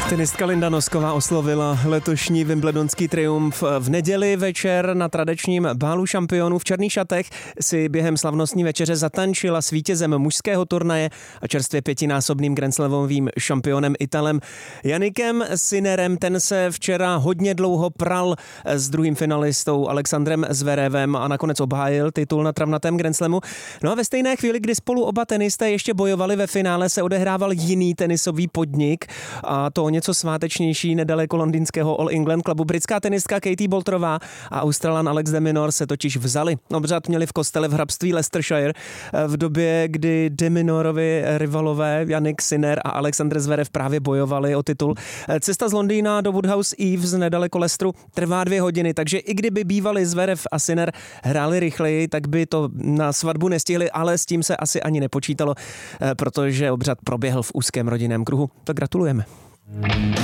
Tenistka Linda Nosková oslovila letošní wimbledonský triumf. V neděli večer na tradičním bálu šampionů v černých šatech si během slavnostní večeře zatančila s vítězem mužského turnaje a čerstvě 5násobným grandslamovým šampionem Italem Jannikem Sinnerem. Ten se včera hodně dlouho pral s druhým finalistou Alexandrem Zverevem a nakonec obhájil titul na travnatém grandslamu. No a ve stejné chvíli, kdy spolu oba tenisté ještě bojovali ve finále, se odehrával jiný tenisový podnik, a to něco svátečnější nedaleko londýnského All England Clubu. Britská tenistka Katie Boulterová a Australan Alex de Minaur se totiž vzali. Obřad měli v kostele v hrabství Leicestershire v době, kdy de Minaurovi rivalové Jannik Sinner a Alexander Zverev právě bojovali o titul. Cesta z Londýna do Woodhouse Eaves nedaleko Leicesteru trvá 2 hodiny, takže i kdyby bývali Zverev a Sinner hráli rychleji, tak by to na svatbu nestihli, ale s tím se asi ani nepočítalo, protože obřad proběhl v úzkém rodinném kruhu. Tak gratulujeme.